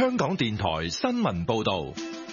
香港電台新聞報道。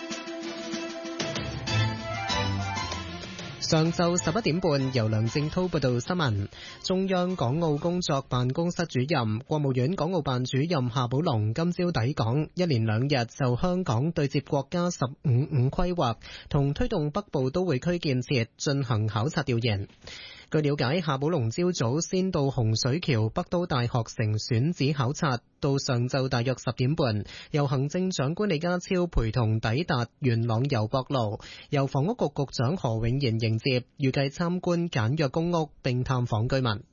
上晝11點半，由梁正濤報道新聞。中央港澳工作辦公室主任、國務院港澳辦主任夏寶龍今朝抵港，一連2日就香港對接國家15五規劃同推動北部都會區建設進行考察調研。據了解，夏寶龍朝早先到洪水橋北都大學城選址考察，到上晝大約10點半，由行政長官李家超陪同抵達元朗油博路，由房屋局局長何永賢迎接，預計參觀簡約公屋並探訪居民。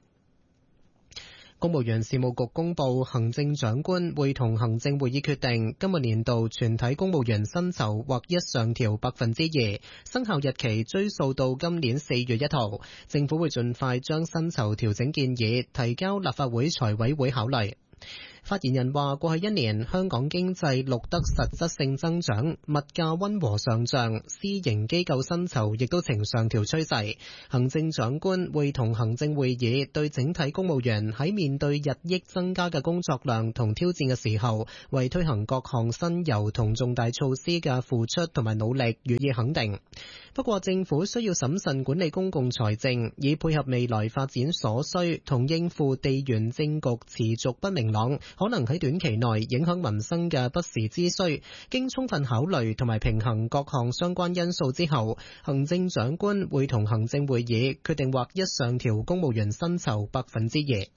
公務員事務局公布，行政長官會同行政會議決定，今個年度全體公務員薪酬劃一上調2%，生效日期追溯到今年4月1號。政府會盡快將薪酬調整建議提交立法會財委會考慮。發言人話，過去1年香港經濟錄得實質性增長，物價溫和上漲，私營機構薪酬亦都呈上調趨勢。行政長官會同行政會議對整體公務員喺面對日益增加嘅工作量同挑戰嘅時候，為推行各項新猷同重大措施嘅付出同埋努力予以肯定。不過政府需要審慎管理公共財政，以配合未來發展所需同應付地緣政局持續不明朗，可能喺短期內影響民生嘅不時之需，經充分考慮同埋平衡各項相關因素之後，行政長官會同行政會議決定劃一上調公務員薪酬2%。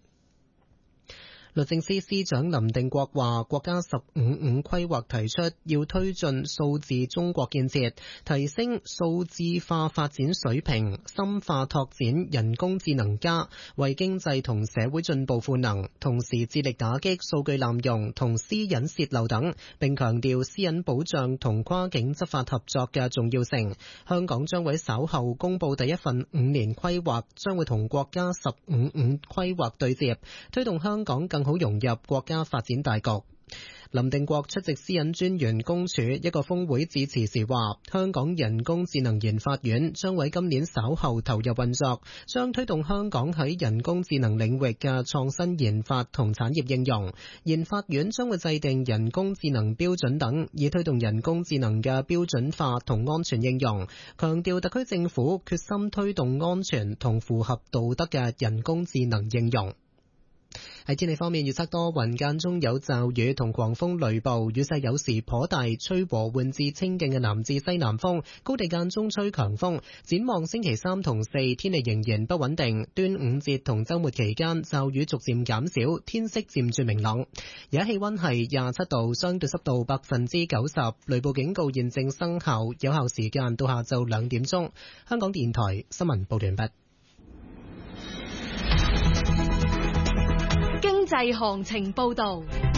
律政司司長林定國話，國家15五規劃提出要推進數字中國建設，提升數字化發展水平，深化拓展人工智能加，為經濟同社會進步賦能，同時致力打擊數據濫用同私隱洩漏等，並強調私隱保障同跨境執法合作嘅重要性。香港將會稍後公布第一份5年規劃，將會同國家15五規劃對接，推動香港更好融入國家發展大局。林定國出席私隱專員公署一個峰會致辭時話，香港人工智能研發院將喺今年稍後投入運作，將推動香港喺人工智能領域嘅創新研發同產業應用。研發院將會制定人工智能標準等，以推動人工智能嘅標準化同安全應用，強調特區政府決心推動安全同符合道德嘅人工智能應用。喺天氣方面，預測多雲，間中有驟雨同狂風雷暴，雨勢有時頗大，吹和緩至清勁嘅南至西南風，高地間中吹強風。展望星期3同4，天氣仍然不穩定。端午節同週末期間，驟雨逐漸減少，天色漸轉明朗。而家氣溫係27度，相對濕度90%，雷暴警告現正生效，有效時間到下晝2點鐘。香港電台新聞報完畢。 經濟行情報道。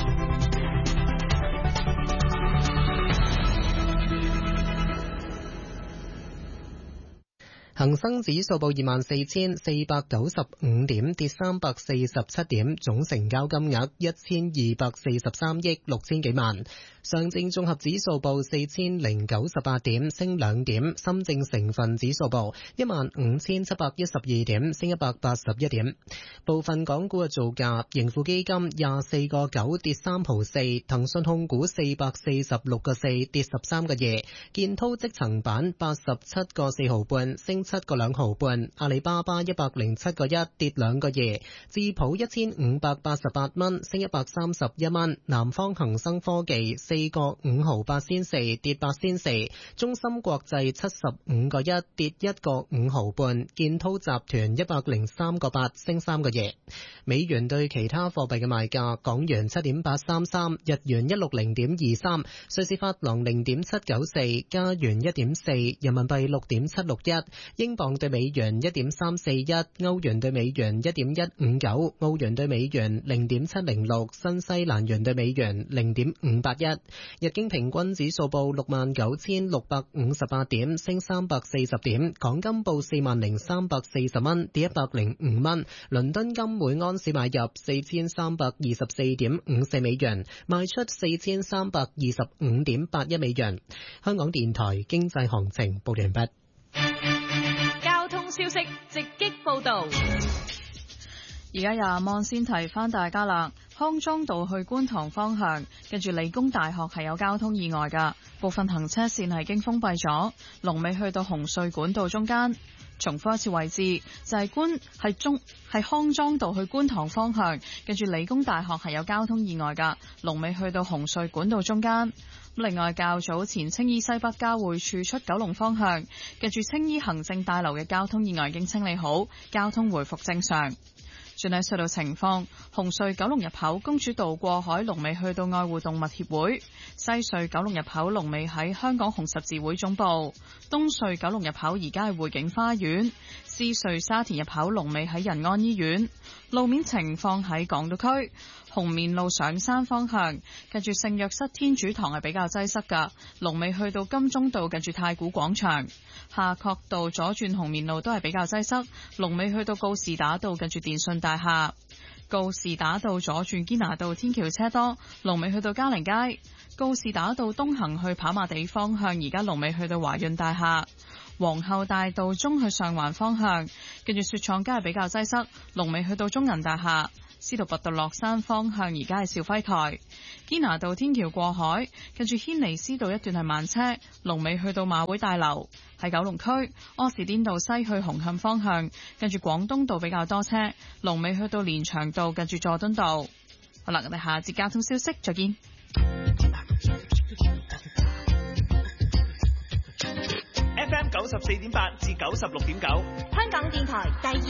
恒生指數報24,495點，跌347點，總成交金額1243億6千幾萬。上證綜合指數報4098點，升2點。深證成分指數報15712點，升181點。部分港股嘅造價：盈富基金24個9跌3毫4，騰訊控股446個4跌13個2，建滔積層板87個4毫半升7個2毫半，阿里巴巴107個1跌2個2，智普1588蚊升131蚊，南方恒生科技4個5毫8仙4跌8仙4，中芯國際75個1跌1個5毫半，建滔集團103個8升3個2。美元對其他貨幣嘅賣價：港元7.833，日元160.23，瑞士法郎0.794，加元1.4，人民幣6.761，英鎊對美元1.341，歐元對美元1.159，澳元對美元0.706，新西蘭元對美元0.581。日經平均指數報69,658點，升340點。港金報40,340蚊，跌105蚊。倫敦金每安士買入4324.54美元，賣出4325.81美元。香港電台經濟行情報完畢。 交通消息直擊報道。 而家由望先提翻大家啦。 康莊道去觀塘方向，跟住理工大學係有交通意外㗎，部分行車線係經封閉咗，龍尾去到紅隧管道中間。重複一次位置，就係康莊道去觀塘方向，跟住理工大學係有交通意外㗎，龍尾去到紅隧管道中間。另外，較早前青衣西北交匯處出九龍方向，跟住青衣行政大樓嘅交通意外已經清理好，交通回復正常。轉睇隧道情況，紅隧九龍入口公主道過海龍尾去到愛護動物協會，西隧九龍入口龍尾喺香港紅十字會總部，東隧九龍入口而家係匯景花園，獅隧沙田入口龍尾喺仁安醫院。路面情況喺港島區紅棉路上山方向，近住聖約瑟天主堂係比較擠塞㗎，龍尾去到金鐘道近住太古廣場。夏慤道左轉紅棉路都係比較擠塞，龍尾去到告士打道近住電訊大廈。告士打道左轉堅拿道天橋車多，龍尾去到嘉寧街。告士打道東行去跑馬地方向，而家龍尾去到華潤大廈。皇后大道中去上環方向，跟住雪廠街係比較擠塞，龍尾去到中銀大廈。司徒拔道落山方向而家係肇輝台。堅拿道天橋過海，跟住軒尼詩道一段係慢車，龍尾去到馬會大樓。喺九龍區柯士甸道西去紅磡方向，跟住廣東道比較多車，龍尾去到連翔道近住佐敦道。好啦，我哋下節交通消息再見。 FM 94.8至96.9， 香港電台第二